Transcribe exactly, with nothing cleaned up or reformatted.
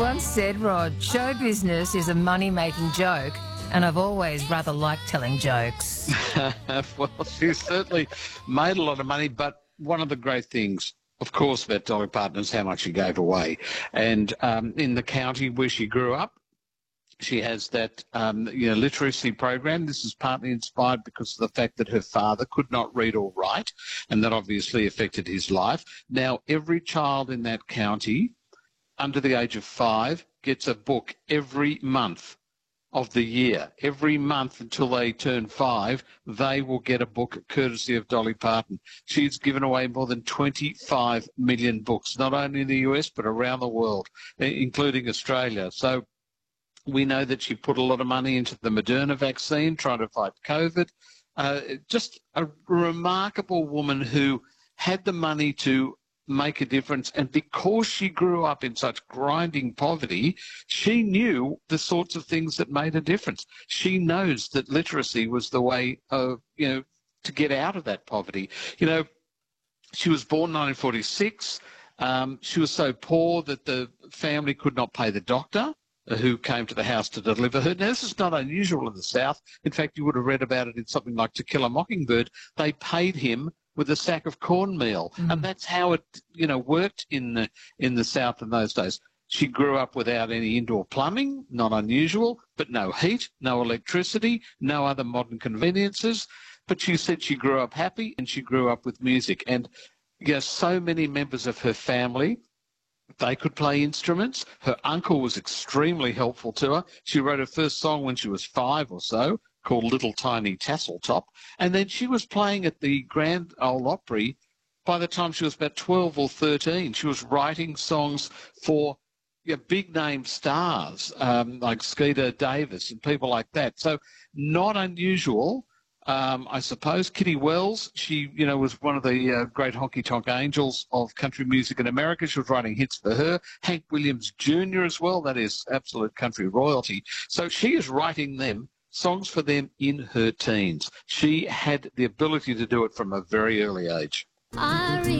once said, Rod, show business is a money-making joke, and I've always rather liked telling jokes. Well, she's certainly made a lot of money, but one of the great things, of course, about Dolly Parton is how much she gave away. And um, in the county where she grew up, she has that um, you know, literacy program. This is partly inspired because of the fact that her father could not read or write, and that obviously affected his life. Now, every child in that county under the age of five gets a book every month of the year. Every month until they turn five, they will get a book courtesy of Dolly Parton. She's given away more than twenty-five million books, not only in the U S but around the world, including Australia. So we know that she put a lot of money into the Moderna vaccine, trying to fight COVID. Uh, just a remarkable woman who had the money to make a difference. And because she grew up in such grinding poverty, she knew the sorts of things that made a difference. She knows that literacy was the way of, you know, to get out of that poverty. You know, she was born in nineteen forty-six. Um, she was so poor that the family could not pay the doctor who came to the house to deliver her. Now, this is not unusual in the South. In fact, you would have read about it in something like To Kill a Mockingbird. They paid him with a sack of cornmeal, mm. and that's how it, you know, worked in the in the South in those days. She grew up without any indoor plumbing, not unusual, but no heat, no electricity, no other modern conveniences. But she said she grew up happy and she grew up with music. And you know, so many members of her family, they could play instruments. Her uncle was extremely helpful to her. She wrote her first song when she was five or so, called Little Tiny Tasseltop. And then she was playing at the Grand Ole Opry by the time she was about twelve or thirteen. She was writing songs for you know, big-name stars um, like Skeeter Davis and people like that. So not unusual. Um, I suppose Kitty Wells, she, you know, was one of the uh, great honky-tonk angels of country music in America. She was writing hits for her. Hank Williams Junior as well, that is absolute country royalty. So she is writing them, songs for them in her teens. She had the ability to do it from a very early age. I